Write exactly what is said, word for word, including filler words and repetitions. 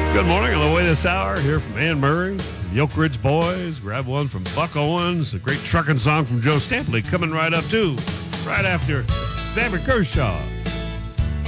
Good morning. On the way this hour, here from Ann Murray, the Oak Ridge Boys. Grab one from Buck Owens, a great trucking song from Joe Stampley coming right up, too, right after Sammy Kershaw.